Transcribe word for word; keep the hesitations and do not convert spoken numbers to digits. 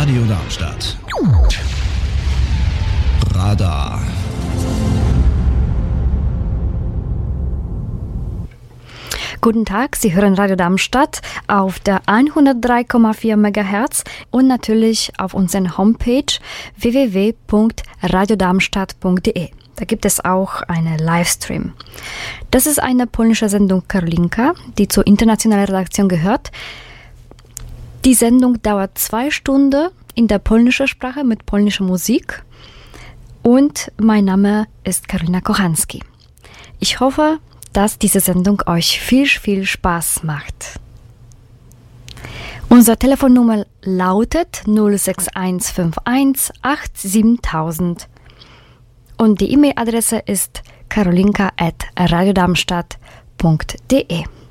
Radio Darmstadt. Radar. Guten Tag, Sie hören Radio Darmstadt auf der hundertdrei Komma vier Megahertz und natürlich auf unserer Homepage w w w punkt radiodarmstadt punkt d e. Da gibt es auch einen Livestream. Das ist eine polnische Sendung Karolinka, die zur internationalen Redaktion gehört. Die Sendung dauert zwei Stunden in der polnischen Sprache mit polnischer Musik. Und mein Name ist Karolina Kochanski. Ich hoffe, dass diese Sendung euch viel, viel Spaß macht. Unsere Telefonnummer lautet null sechs eins fünf eins acht sieben tausend und die E-Mail-Adresse ist karolinka at radiodarmstadt punkt d e.